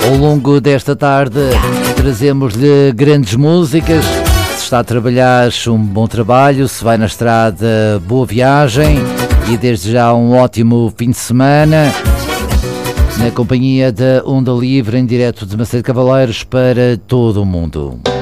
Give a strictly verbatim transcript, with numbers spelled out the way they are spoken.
Ao longo desta tarde trazemos-lhe grandes músicas. Se está a trabalhar, um bom trabalho. Se vai na estrada, boa viagem. E desde já um ótimo fim de semana. Na companhia da Onda Livre, em direto de Macedo Cavaleiros para todo o mundo.